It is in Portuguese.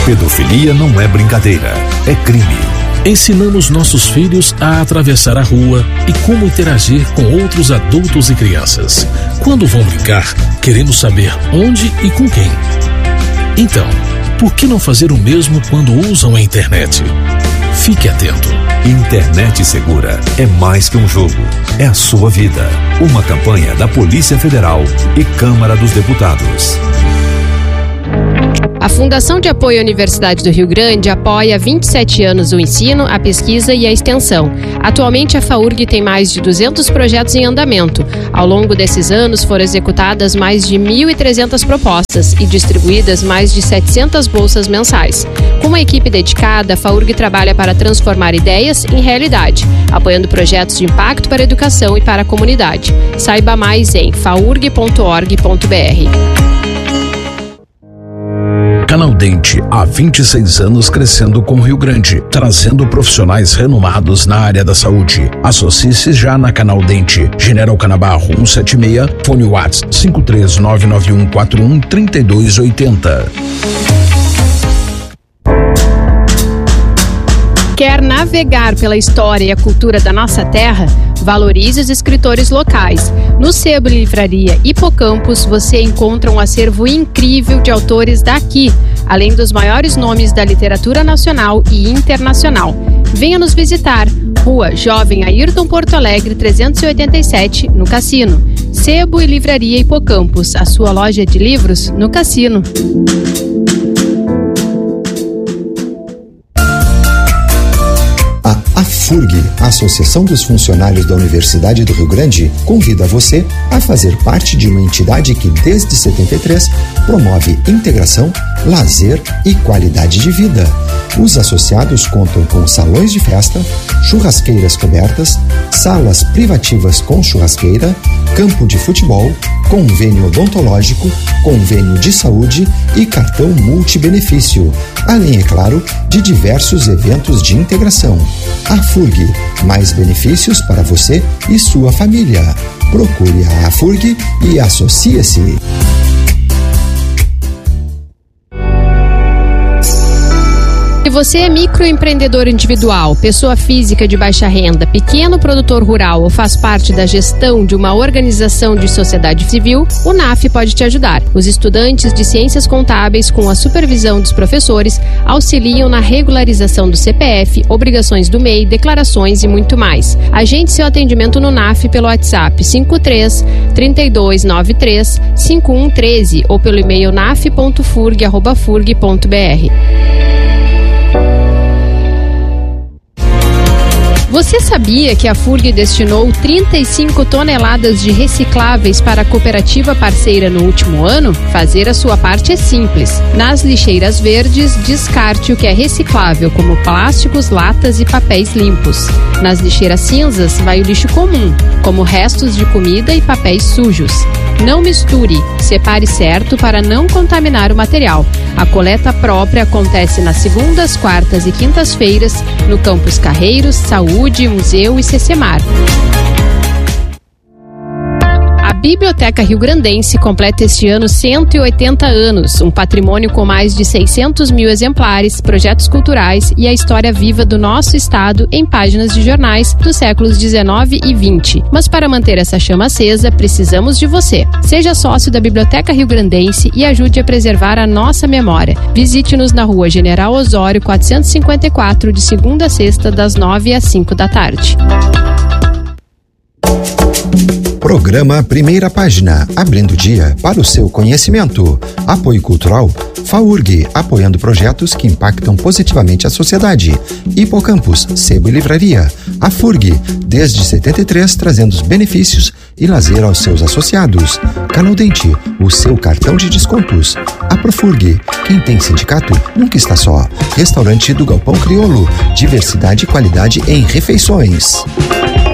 Pedofilia não é brincadeira, é crime. Ensinamos nossos filhos a atravessar a rua e como interagir com outros adultos e crianças. Quando vão brincar, queremos saber onde e com quem. Então, por que não fazer o mesmo quando usam a internet? Fique atento. Internet segura é mais que um jogo, é a sua vida. Uma campanha da Polícia Federal e Câmara dos Deputados. A Fundação de Apoio à Universidade do Rio Grande apoia há 27 anos o ensino, a pesquisa e a extensão. Atualmente, a FAURG tem mais de 200 projetos em andamento. Ao longo desses anos, foram executadas mais de 1.300 propostas e distribuídas mais de 700 bolsas mensais. Com uma equipe dedicada, a FAURG trabalha para transformar ideias em realidade, apoiando projetos de impacto para a educação e para a comunidade. Saiba mais em faurg.org.br. Canal Dente, há 26 anos crescendo com Rio Grande, trazendo profissionais renomados na área da saúde. Associe-se já na Canal Dente, General Canabarro 176, fone WhatsApp 53991413280. Quer navegar pela história e a cultura da nossa terra? Valorize os escritores locais. No Sebo Livraria Hipocampus, você encontra um acervo incrível de autores daqui, além dos maiores nomes da literatura nacional e internacional. Venha nos visitar. Rua Jovem Ayrton Porto Alegre 387, no Cassino. Sebo e Livraria Hipocampus, a sua loja de livros no Cassino. A FURG, a Associação dos Funcionários da Universidade do Rio Grande, convida você a fazer parte de uma entidade que, desde 73, promove integração, lazer e qualidade de vida. Os associados contam com salões de festa, churrasqueiras cobertas, salas privativas com churrasqueira, campo de futebol, convênio odontológico, convênio de saúde e cartão multibenefício, além, é claro, de diversos eventos de integração. A FURG, mais benefícios para você e sua família. Procure a FURG e associe-se. Se você é microempreendedor individual, pessoa física de baixa renda, pequeno produtor rural ou faz parte da gestão de uma organização de sociedade civil, o NAF pode te ajudar. Os estudantes de ciências contábeis, com a supervisão dos professores, auxiliam na regularização do CPF, obrigações do MEI, declarações e muito mais. Agende seu atendimento no NAF pelo WhatsApp 53-3293 5113 ou pelo e-mail naf.furg@furg.br. Você sabia que a FURG destinou 35 toneladas de recicláveis para a cooperativa parceira no último ano? Fazer a sua parte é simples. Nas lixeiras verdes, descarte o que é reciclável, como plásticos, latas e papéis limpos. Nas lixeiras cinzas, vai o lixo comum, como restos de comida e papéis sujos. Não misture, separe certo para não contaminar o material. A coleta própria acontece nas segundas, quartas e quintas-feiras no Campus Carreiros, Saúde, Museu e CCMAR. A Biblioteca Rio-Grandense completa este ano 180 anos, um patrimônio com mais de 600 mil exemplares, projetos culturais e a história viva do nosso estado em páginas de jornais dos séculos 19 e 20. Mas para manter essa chama acesa, precisamos de você. Seja sócio da Biblioteca Rio-Grandense e ajude a preservar a nossa memória. Visite-nos na Rua General Osório 454, de segunda a sexta, das 9 às 5 da tarde. Programa Primeira Página, abrindo o dia para o seu conhecimento. Apoio cultural, FAURG, apoiando projetos que impactam positivamente a sociedade. Hipocampus, Sebo e Livraria. A FURG, desde 73, trazendo os benefícios e lazer aos seus associados. Canal Dente, o seu cartão de descontos. A Profurg, quem tem sindicato nunca está só. Restaurante do Galpão Crioulo, diversidade e qualidade em refeições.